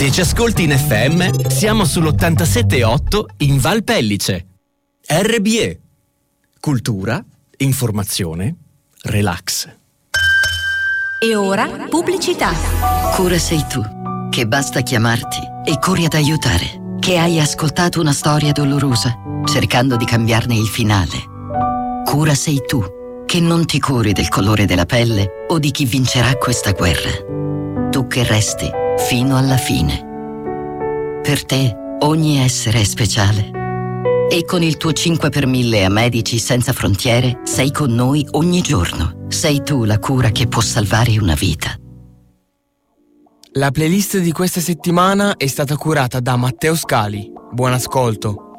Se ci ascolti in FM, siamo sull'87.8 in Val Pellice. RBE. Cultura, informazione, relax. E ora pubblicità. Cura sei tu, che basta chiamarti e corri ad aiutare, che hai ascoltato una storia dolorosa, cercando di cambiarne il finale. Cura sei tu, che non ti curi del colore della pelle o di chi vincerà questa guerra. Tu che resti fino alla fine. Per te ogni essere è speciale. E con il tuo 5 per 1000 a Medici Senza Frontiere sei con noi ogni giorno. Sei tu la cura che può salvare una vita. La playlist di questa settimana è stata curata da Matteo Scali. Buon ascolto.